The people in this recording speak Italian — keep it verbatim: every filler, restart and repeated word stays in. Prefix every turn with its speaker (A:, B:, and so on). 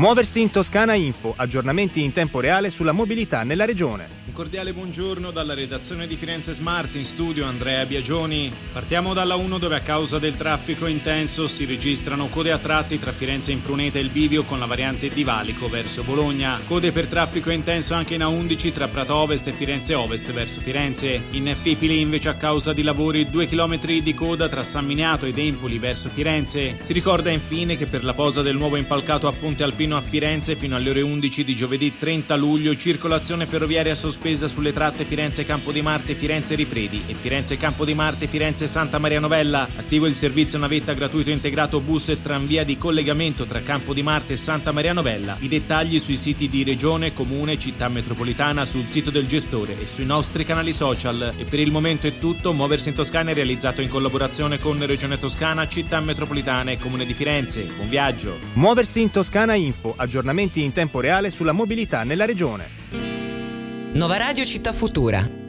A: Muoversi in Toscana Info, aggiornamenti in tempo reale sulla mobilità nella regione.
B: Un cordiale buongiorno dalla redazione di Firenze Smart, in studio Andrea Biagioni. Partiamo dalla uno, dove a causa del traffico intenso si registrano code a tratti tra Firenze Impruneta e il Bivio con la variante di Valico verso Bologna. Code per traffico intenso anche in A undici tra Prato Ovest e Firenze Ovest verso Firenze. In Fipili invece a causa di lavori due chilometri di coda tra San Miniato ed Empoli verso Firenze. Si ricorda infine che per la posa del nuovo impalcato a Ponte Alpino a Firenze fino alle ore undici di giovedì trenta luglio circolazione ferroviaria sospesa sulle tratte Firenze Campo di Marte Firenze Rifredi e Firenze Campo di Marte Firenze Santa Maria Novella. Attivo il servizio navetta gratuito integrato bus e tranvia di collegamento tra Campo di Marte e Santa Maria Novella. I dettagli sui siti di Regione, Comune, Città Metropolitana, sul sito del gestore e sui nostri canali social. E per il momento è tutto. Muoversi in Toscana è realizzato in collaborazione con Regione Toscana, Città Metropolitana e Comune di Firenze. Buon viaggio.
A: Muoversi in Toscana Info, aggiornamenti in tempo reale sulla mobilità nella regione.
C: Nova Radio Città Futura.